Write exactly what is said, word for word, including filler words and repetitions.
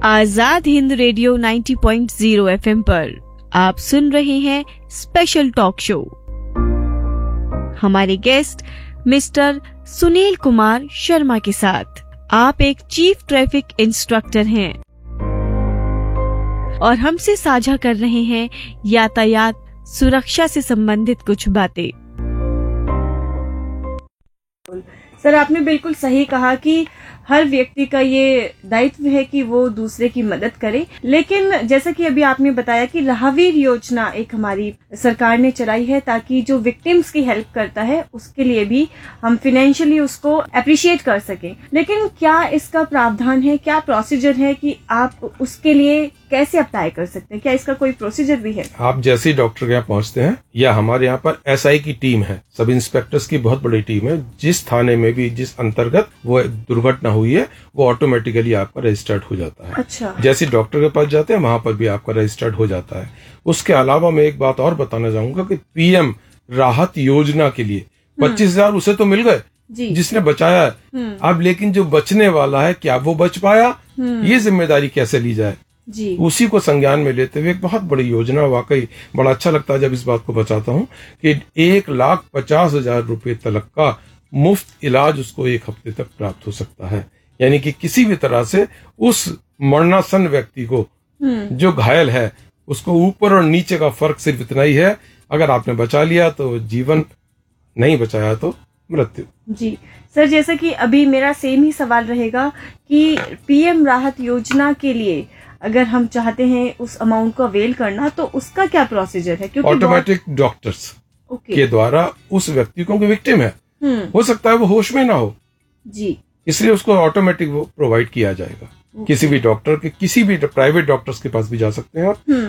Azad Hind radio नब्बे point शून्य FM पर आप सुन रहे हैं स्पेशल टॉक शो। हमारे गेस्ट मिस्टर सुनील कुमार शर्मा के साथ। आप एक चीफ ट्रैफिक इंस्ट्रक्टर हैं और हमसे साझा कर रहे हैं यातायात सुरक्षा से संबंधित कुछ बातें। सर, आपने बिल्कुल सही कहा कि हर व्यक्ति का ये दायित्व है कि वो दूसरे की मदद करे, लेकिन जैसा कि अभी आपने बताया कि राहवीर योजना एक हमारी सरकार ने चलाई है ताकि जो विक्टिम्स की हेल्प करता है उसके लिए भी हम फाइनेंशियली उसको अप्रिशिएट कर सकें। लेकिन क्या इसका प्रावधान है, क्या प्रोसीजर है कि आप उसके लिए कैसे अप्लाई कर सकते हैं? क्या इसका कोई प्रोसीजर भी है? आप जैसे ही डॉक्टर के यहाँ पहुंचते हैं या हमारे यहाँ पर एसआई की टीम है, सब इंस्पेक्टर्स की बहुत बड़ी टीम है, जिस थाने में भी जिस अंतर्गत वो दुर्घटना हुई है वो ऑटोमेटिकली आपका रजिस्टर्ड हो जाता है। अच्छा। जैसे डॉक्टर के पास जाते हैं वहां पर भी आपका रजिस्टर्ड हो जाता है। उसके अलावा मैं एक बात और बताना चाहूंगा कि पीएम राहत योजना के लिए पच्चीस हजार उसे तो मिल गए जिसने बचाया है। अब लेकिन जो बचने वाला है क्या वो बच पाया, ये जिम्मेदारी कैसे ली जाए, जी। उसी को संज्ञान में लेते हुए एक बहुत बड़ी योजना, वाकई बड़ा अच्छा लगता है जब इस बात को बताता हूँ कि एक लाख पचास हजार रुपए तक का मुफ्त इलाज उसको एक हफ्ते तक प्राप्त हो सकता है। यानी कि किसी भी तरह से उस मरणासन व्यक्ति को जो घायल है उसको ऊपर और नीचे का फर्क सिर्फ इतना ही है, अगर आपने बचा लिया तो जीवन, नहीं बचाया तो मृत्यु। जी सर, जैसा कि अभी मेरा सेम ही सवाल रहेगा कि पीएम राहत योजना के लिए अगर हम चाहते हैं उस अमाउंट को अवेल करना तो उसका क्या प्रोसीजर है? क्योंकि ऑटोमेटिक डॉक्टर्स के द्वारा उस व्यक्ति को विक्टिम है, हो सकता है वो होश में ना हो जी, इसलिए उसको ऑटोमेटिक वो प्रोवाइड किया जाएगा। किसी भी डॉक्टर के, किसी भी प्राइवेट डॉक्टर्स के पास भी जा सकते हैं आप।